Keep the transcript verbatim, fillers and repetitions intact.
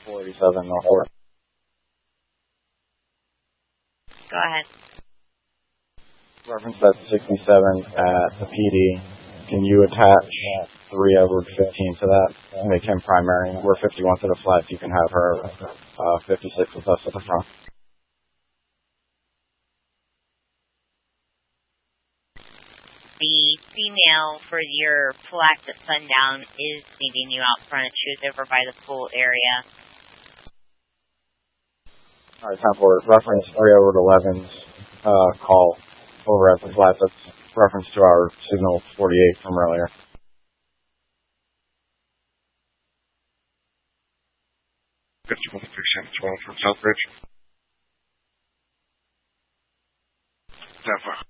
four eighty-seven North. Go ahead. Reference that sixty-seven at the P D. Can you attach three Edward fifteen to that? Make him primary. We're fifty-one to the flat. You can have her uh, fifty-six with us at the front. The female for your flat at sundown is meeting you out front. She was over by the pool area. All right, time for it. Reference three Edward eleven's uh, call over at the flat. That's reference to our signal forty-eight from earlier. fifty-one percent twelve from Southbridge. Zephyr.